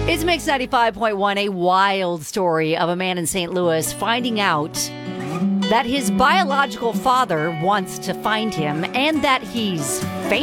It's Mix 95.1, a wild story of a man in St. Louis finding out that his biological father wants to find him and that he's